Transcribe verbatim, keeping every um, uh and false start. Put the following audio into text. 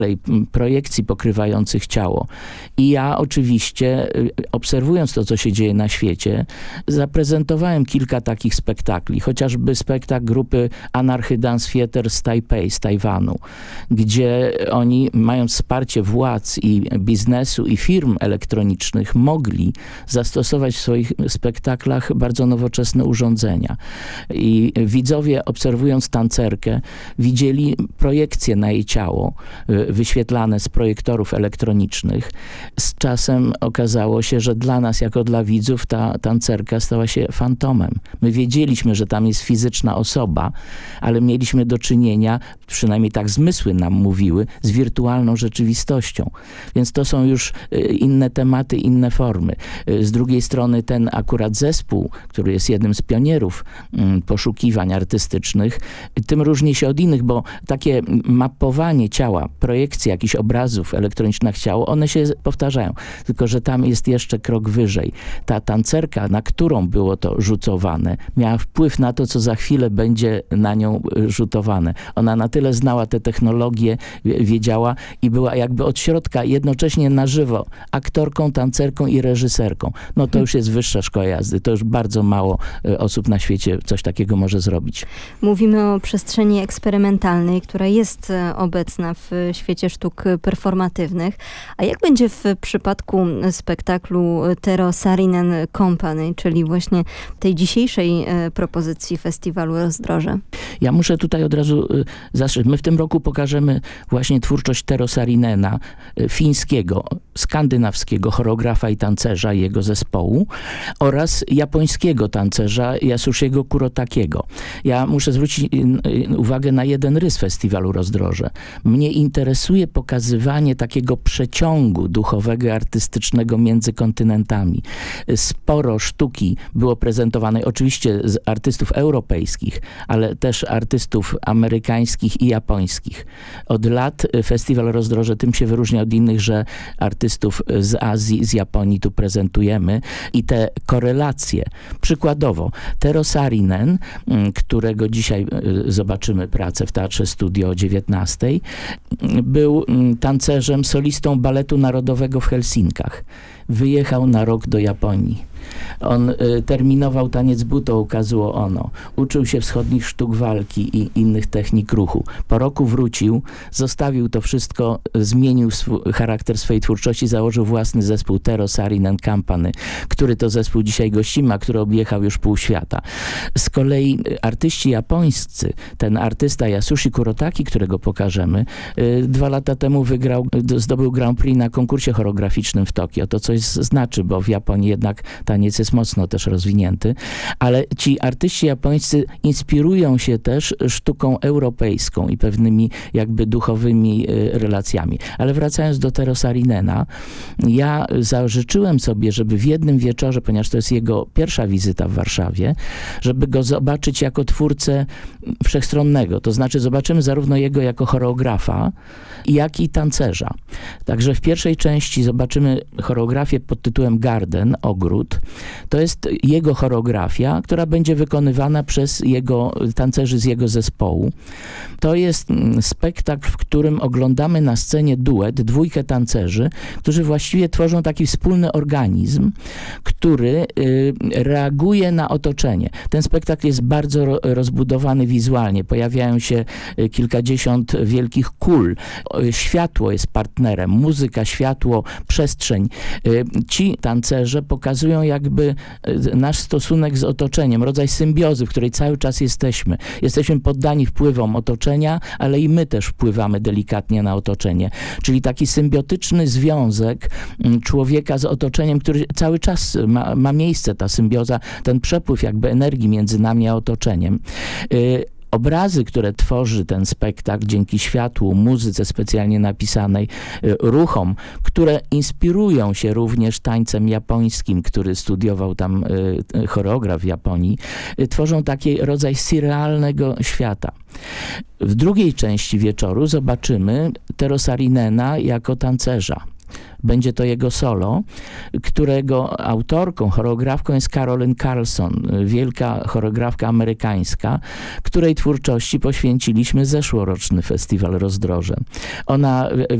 projekcji pokrywających ciało. I ja oczywiście, obserwując to, co się dzieje na świecie, zaprezentowałem kilka takich spektakli, chociażby spektakl grupy Anarchy Dance Theater z Tajpej, z Tajwanu, gdzie oni, mając wsparcie władz i biznesu i firm elektronicznych, mogli zastosować w swoich spektaklach bardzo nowoczesne urządzenia. I widzowie, obserwując tancerkę, widzieli projekcje na jej ciało, wyświetlane z projektorów elektronicznych. Z czasem okazało się, że dla nas, jako dla widzów, ta tancerka stała się fantomem. My wiedzieliśmy, że tam jest fizyczna osoba, ale mieliśmy do czynienia, przynajmniej tak zmysły nam mówiły, z wirtualną rzeczywistością. Więc to są już inne tematy, inne formy. Z drugiej strony ten akurat zespół, który jest jednym z pionierów poszukiwań artystycznych, tym różni się od innych, bo takie mapowanie ciała, projekcje jakichś obrazów elektronicznych ciała, one się powtarzają. Tylko że tam jest jeszcze krok wyżej. Ta tancerka, na którą było to rzucowane, miała wpływ na to, co za chwilę będzie na nią rzutowane. Ona na tyle znała te technologie, wiedziała i była jakby od środka jednocześnie na żywo aktorką, tancerką i reżyserką. No to już jest wyższa szkoła jazdy. To już bardzo mało osób na świecie coś takiego może zrobić. Mówimy o przestrzeni eksperymentalnej, która jest obecna w świecie sztuk performatywnych. A jak będzie w przypadku spektaklu Tero Saarinen Company, czyli właśnie tej dzisiejszej propozycji festiwalu Rozdroże? Ja muszę tutaj od razu zastrzec. My w tym roku pokażemy właśnie twórczość Tero Saarinena, fińskiego, skandynawskiego choreografa i tancerza i jego zespołu oraz japońskiego tancerza Yasushiego Kurotakiego. Ja muszę zwrócić uwagę na jeden rys festiwalu Rozdroże. Mnie interesuje pokazywanie takiego przeciągu duchowego i artystycznego między kontynentami. Sporo sztuki było prezentowanej oczywiście z artystów europejskich, ale też artystów amerykańskich i japońskich. Od lat festiwal Rozdroże tym się wyróżnia od innych, że artystów z Azji, z Japonii tu prezentujemy i te korelacje. Przykładowo Tero Saarinen, którego dzisiaj zobaczymy pracę w Teatrze Studio o dziewiętnastej, był tancerzem, solistą baletu narodowego w Helsinkach. Wyjechał na rok do Japonii. On y, terminował taniec Buto Kazuo Ono. Uczył się wschodnich sztuk walki i innych technik ruchu. Po roku wrócił, zostawił to wszystko, zmienił sw- charakter swojej twórczości, założył własny zespół Tero Saarinen Company, który to zespół dzisiaj gościmy, a który objechał już pół świata. Z kolei artyści japońscy, ten artysta Yasushi Kurotaki, którego pokażemy, y, dwa lata temu wygrał, zdobył Grand Prix na konkursie choreograficznym w Tokio. To coś znaczy, bo w Japonii jednak taniec jest mocno też rozwinięty, ale ci artyści japońscy inspirują się też sztuką europejską i pewnymi jakby duchowymi relacjami. Ale wracając do Tero Saarinena, ja zażyczyłem sobie, żeby w jednym wieczorze, ponieważ to jest jego pierwsza wizyta w Warszawie, żeby go zobaczyć jako twórcę wszechstronnego. To znaczy zobaczymy zarówno jego jako choreografa, jak i tancerza. Także w pierwszej części zobaczymy choreografię pod tytułem Garden, ogród. To jest jego choreografia, która będzie wykonywana przez jego tancerzy z jego zespołu. To jest spektakl, w którym oglądamy na scenie duet, dwójkę tancerzy, którzy właściwie tworzą taki wspólny organizm, który y, reaguje na otoczenie. Ten spektakl jest bardzo ro, rozbudowany wizualnie. Pojawiają się y, kilkadziesiąt wielkich kul. Y, światło jest partnerem, muzyka, światło, przestrzeń. Y, ci tancerze pokazują jakby y, nasz stosunek z otoczeniem, rodzaj symbiozy, w której cały czas jesteśmy. Jesteśmy poddani wpływom otoczenia, ale i my też wpływamy delikatnie na otoczenie. Czyli taki symbiotyczny związek człowieka z otoczeniem, który cały czas ma, ma miejsce, ta symbioza, ten przepływ jakby energii między nami a otoczeniem. Y Obrazy, które tworzy ten spektakl dzięki światłu, muzyce specjalnie napisanej, ruchom, które inspirują się również tańcem japońskim, który studiował tam y, choreograf w Japonii, y, tworzą taki rodzaj surrealnego świata. W drugiej części wieczoru zobaczymy Tero Saarinena jako tancerza. Będzie to jego solo, którego autorką, choreografką jest Carolyn Carlson, wielka choreografka amerykańska, której twórczości poświęciliśmy zeszłoroczny festiwal Rozdroże. Ona